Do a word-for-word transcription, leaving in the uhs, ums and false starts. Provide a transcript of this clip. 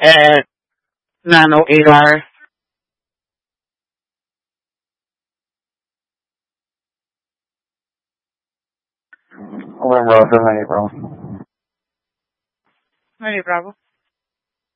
at nine oh eight R. November seven April. Any problem?